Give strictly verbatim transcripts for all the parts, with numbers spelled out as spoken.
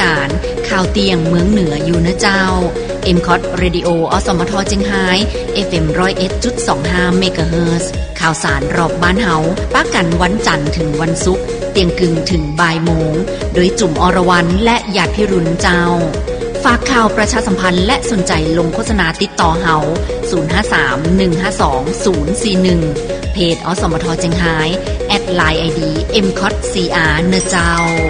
การข่าวเตียงเมืองเหนืออยู่นะเจ้า เอ็ม ซี โอ ที Radio อสมทเจียงไฮ้ เอฟ เอ็ม หนึ่งศูนย์เอ็ดจุดสองห้า เมกะเฮิรตซ์ข่าวสารรอบบ้านเฮาป้ากันวันจันทร์ถึงวันศุกร์เตียงกึ่งถึงบ่ายโมงโดยจุ่มอรวรรณและหยาดพิรุณเจ้าฝากข่าวประชาสัมพันธ์และสนใจลงโฆษณาติดต่อเฮาศูนย์ ห้า สาม หนึ่ง ห้า สอง ศูนย์ สี่ หนึ่งเพจอสมทเจียงไฮ้แอดไลน์ ไอ ดี เอ็ม ซี โอ ที ซี อาร์ เนเจ้า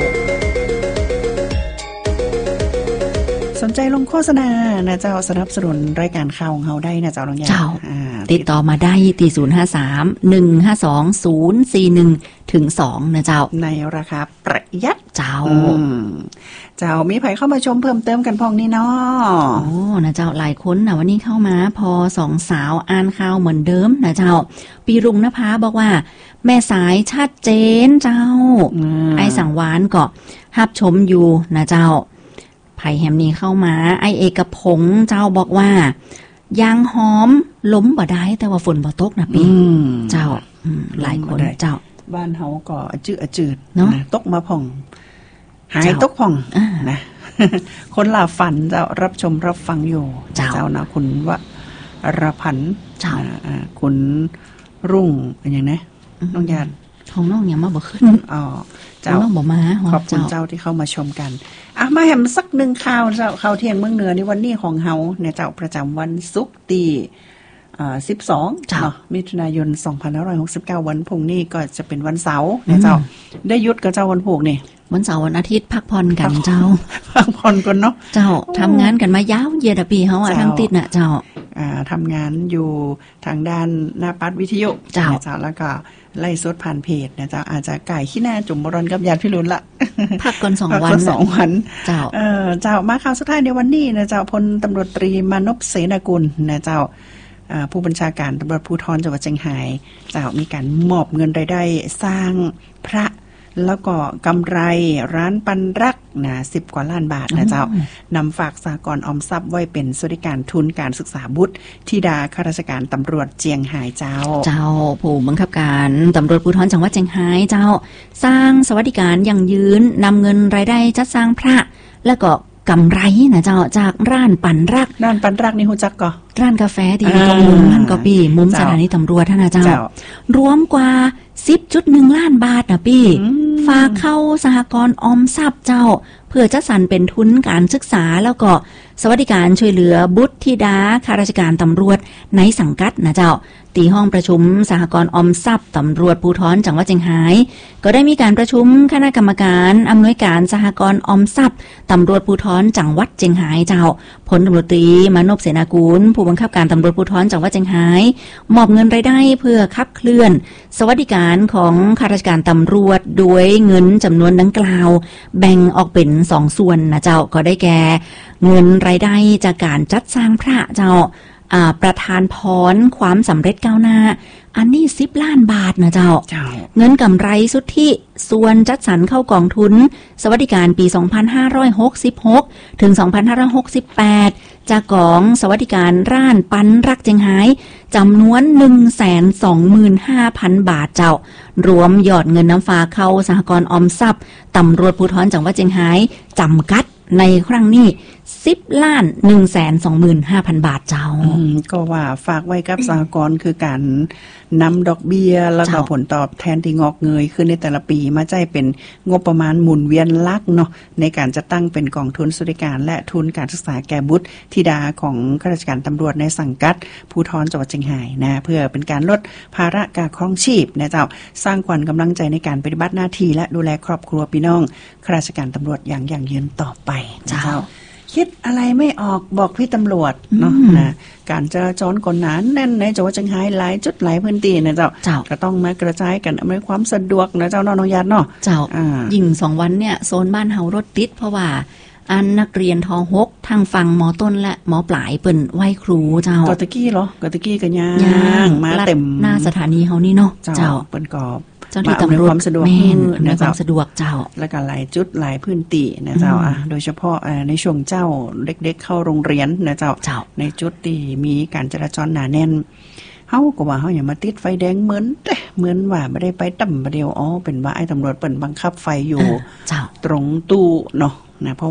สนใจลงโฆษณานะเจ้าสนับสนุนรายการข่าวของเฮาได้นะเจ้าน้องยาเจ้าติดต่อมาได้ที่ศูนย์ ห้า สาม หนึ่ง ห้า สอง ศูนย์ สี่ หนึ่งถึงสองนะเจ้าในราคาประหยัดเจ้าเจ้ามีไผเข้ามาชมเพิ่มเติมกันพ้องนี่เนาะโอ้นะเจ้าหลายคนนะวันนี้เข้ามาพอสองสาวอ่านข่าวเหมือนเดิมนะเจ้าปีรุ่งนภาบอกว่าแม่สายชัดเจนเจ้าไอ้สังวานก็รับชมอยู่นะเจ้าไผ่แฮมนี้เข้ามาไอเอกพงษ์เจ้าบอกว่ายางหอมล้มบ่ได้แต่ว่าฝนบ่ตกนะพี่เจ้าหลายคนเจ้าบ้านเฮาก็จืดจืดเนาะตกมาผ่องหายตกผ่องนะคนลาฝันเจ้ารับชมรับฟังอยู่เจ้านะคุณวรพันธ์เจ้าคุณรุ่งเป็นยังไงน้องยานของน้องยังมาบ่ขึ้นอ๋อเจ้าน้องบ่มาขอบคุณเจ้าที่เข้ามาชมกันอ่ะมาแหมสักหนึ่งข่าวเจ้าข่าวเที่ยงเมืองเหนือในวันนี้ของเฮาเนี่ยเจ้าประจำวันศุกร์ที่อ่าสิบสองเนาะมิถุนายนสองพันห้าร้อยหกสิบเก้าวันพุ่งนี้ก็จะเป็นวันเสาร์เนี่ยเจ้าได้หยุดกับเจ้าวันพุธนี่วันเสาร์วันอาทิตย์พักผ่อนกันเจ้าพักผ่อนกันเนาะเจ้าทำงานกันมายาวเย็นปีเฮาอ่ะทั้งติดน่ะเจ้าอ่าทำงานอยู่ทางด้านหน้าปัดวิทยุเจ้าเจ้าแล้วก็ไล่สดผ่านเพจนะเจ้าอาจจะไก่ขี้หน้าจุ่มบรอนกับญาติพี่รุ่นละพักก่อนสองวันพักก่อนสองวันเจ้าเออเจ้ามาข่าวสุดท้ายในวันนี้นะเจ้าพลตำรวจตรีมานพเสนากุลนะเจ้าผู้บัญชาการตำรวจภูธรจังหวัดเชียงรายเจ้ามีการมอบเงินรายได้สร้างพระแล้วก็กำไรร้านปันรักนะสิบกว่าล้านบาทนะเจ้านำฝากสหกรณ์ออมทรัพย์ไว้เป็นสวัสดิการทุนการศึกษาบุตรธิดาข้าราชการตำรวจเจียงไฮ้เจ้าเจ้าผู้บังคับการตำรวจภูธรจังหวัดเชียงรายเจ้าสร้างสวัสดิการยั่งยืนนำเงินรายได้จัดสร้างพระแล้วก็กำไรนะเจ้าจากร้านปันรักร้านปันรักนี่ฮู้จักก็ร้านกาแฟที่อยู่ตรงมุมนั่นก็พี่มุมสถานีตำรวจท่านนะเจ้ารวมกว่า สิบจุดหนึ่ง ล้านบาทนะพี่ฝากเข้าสหกรณ์ออมทรัพย์เจ้าเพื่อจัดสรรเป็นทุนการศึกษาแล้วก็สวัสดิการช่วยเหลือบุตรธิดาข้าราชการตำรวจในสังกัดนะเจ้าตีห้องประชุมสหกรณ์ออมทรัพย์ตำรวจภูธรจังหวัดเชียงรายก็ได้มีการประชุมคณะกรรมการอำนวยการสหกรณ์ออมทรัพย์ตำรวจภูธรจังหวัดเชียงรายเจ้าพลตำรวจตรีมานพเสนากุลผู้บังคับการตำรวจภูธรจังหวัดเชียงรายมอบเงินรายได้เพื่อขับเคลื่อนสวัสดิการของข้าราชการตำรวจโดยเงินจำนวนดังกล่าวแบ่งออกเป็นสองส่วนนะเจ้าก็ได้แก่เงินรายได้จากการจัดสร้างพระเจ้าประธานพรความสำเร็จก้าวหน้าอันนี้สิบล้านบาทนะเจ้าเงินกำไรสุทธิส่วนจัดสรรเข้ากองทุนสวัสดิการปีสองพันห้าร้อยหกสิบหกถึงสองพันห้าร้อยหกสิบแปดจากกองสวัสดิการร้านปันรักเจียงไฮ้จำนวน หนึ่งแสนสองหมื่นห้าพัน บาทเจ้ารวมยอดเงินน้ำฝากเข้าสหกรณ์ออมทรัพย์ตำรวจภูธรจังหวัดเชียงรายจำกัดในครั้งนี้สิบล้าน หนึ่งแสนสองหมื่นห้าพัน บาทเจ้าก็ว่าฝากไว้กับสหกรณ์คือการนำดอกเบี้ยแล้วก็ผลตอบแทนที่งอกเงยขึ้นในแต่ละปีมาจ่ายเป็นงบประมาณหมุนเวียนหลักเนาะในการจะตั้งเป็นกองทุนสวัสดิการและทุนการศึกษาแก่บุตรธิดาของข้าราชการตำรวจในสังกัดภูธรจังหวัดเชียงรายนะเพื่อเป็นการลดภาระการครองชีพนะเจ้าสร้างขวัญกำลังใจในการปฏิบัติหน้าที่และดูแลครอบครัวพี่น้องข้าราชการตำรวจอย่างยั่งยืนต่อไปเจ้าคิดอะไรไม่ออกบอกพี่ตำรวจเนาะนะการจราจรก่อนหนาแน่นในจังหวัดเชียงรายหลายจุดหลายพื้นที่นะเจ้าก็ต้องมากระจายกันอำนวยความสะดวกนะเจ้าน้องญาติเนาะเจ้ายิ่งสองวันเนี่ยโซนบ้านเฮารถติดเพราะว่าอันนักเรียนทอหกทางฝั่งหมอต้นและหมอปลายเปิ้นไหว้ครูเจ้ากอตะกี้เหรอกอตะกี้กันย่างมาเต็มหน้าสถานีเฮานี่เนาะเจ้าเปิ้นก็เจ้าที่ตำรวจความสะดวกในความสะดวกเจ้าและก็หลายจุดหลายพื้นที่นะเจ้าอ่ะโดยเฉพาะในช่วงเจ้าเด็กๆเข้าโรงเรียนนะเจ้าในจุดที่มีการจราจรหนาแน่นเฮาก็ว่าเฮาอย่ามาติดไฟแดงเหมือนแต่เหมือนว่าไม่ได้ไปต่ำประเดียวอ๋อเป็นว่าไอ้ตำรวจเปิ้นบังคับไฟอยู่ตรงตู้เนาะนะเพราะ